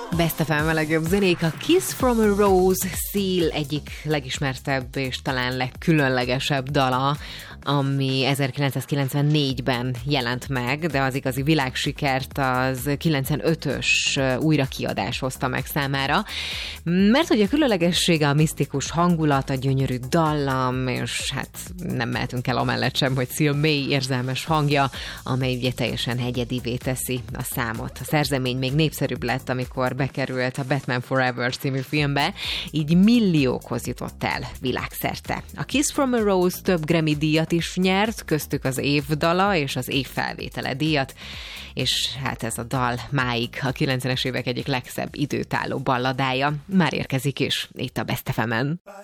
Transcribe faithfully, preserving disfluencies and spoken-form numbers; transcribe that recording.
Best ef em a legjobb zenék, a Kiss from a Rose Seal egyik legismertebb és talán legkülönlegesebb dala, ami ezerkilencszázkilencvennégyben jelent meg, de az igazi világsikert az kilencvenötös újrakiadás hozta meg számára, mert hogy a különlegessége, a misztikus hangulat, a gyönyörű dallam, és hát nem mehetünk el amellett sem, hogy Seal mély érzelmes hangja, amely ugye teljesen hegyedivé teszi a számot. A szerzemény még népszerűbb lett, amikor bekerült a Batman Forever című filmbe, így milliókhoz jutott el világszerte. A Kiss from a Rose több Grammy díjat is nyert, köztük az évdala és az év felvétele díjat, és hát ez a dal máig a kilencvenes évek egyik legszebb időtálló balladája. Már érkezik is itt a Best ef emen.